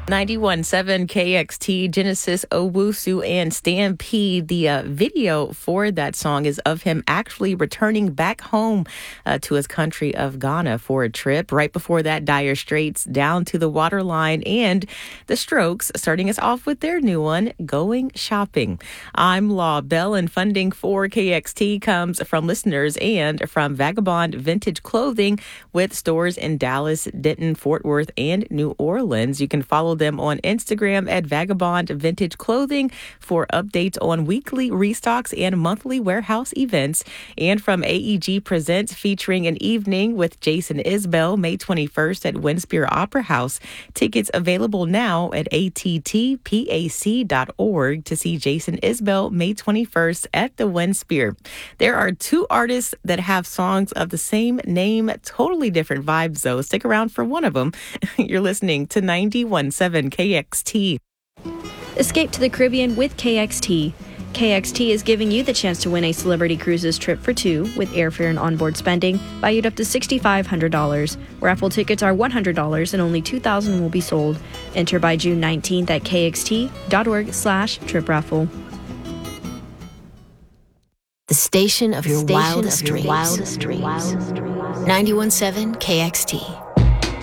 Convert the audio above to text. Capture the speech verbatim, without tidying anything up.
ninety-one point seven K X T, Genesis Owusu and Stampede. The uh, video for that song is of him actually returning back home uh, to his country of Ghana for a trip. Right before that, Dire Straits, Down to the Waterline, and The Strokes starting us off with their new one, Going Shopping. I'm Law Bell, and funding for K X T comes from listeners and from Vagabond Vintage Clothing with stores in Dallas, Denton, Fort Worth, and New Orleans. You can follow them on Instagram at Vagabond Vintage Clothing for updates on weekly restocks and monthly warehouse events. And from A E G Presents, featuring an evening with Jason Isbell, May twenty-first at Winspear Opera House. Tickets available now at A T T P A C dot org to see Jason Isbell May twenty-first at the Winspear. There are two artists that have songs of the same name, totally different vibes though. Stick around for one of them. You're listening to ninety-one point seven K X T. Escape to the Caribbean with K X T. K X T is giving you the chance to win a Celebrity Cruises trip for two with airfare and onboard spending valued up to six thousand five hundred dollars. Raffle tickets are one hundred dollars and only two thousand will be sold. Enter by June nineteenth at kxt.org slash trip raffle. The station of your Station wildest of your dreams. wildest dreams. ninety-one point seven K X T.